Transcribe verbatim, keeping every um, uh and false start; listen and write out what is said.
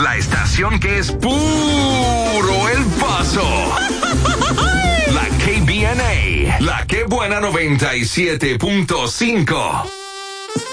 la estación que es puro El Paso. La K B N A, la que buena noventa y siete punto cinco.